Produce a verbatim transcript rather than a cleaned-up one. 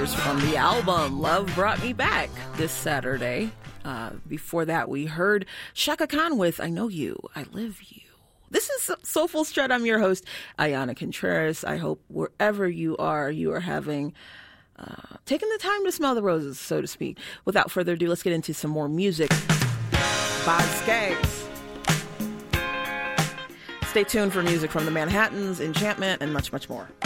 From the album Love Brought Me Back this Saturday. Uh, before that, we heard Chaka Khan with I Know You, I Live You. This is Soulful Strut. I'm your host, Ayana Contreras. I hope wherever you are, you are having, uh, taken the time to smell the roses, so to speak. Without further ado, let's get into some more music by Skaggs. Stay tuned for music from the Manhattans, Enchantment, and much, much more.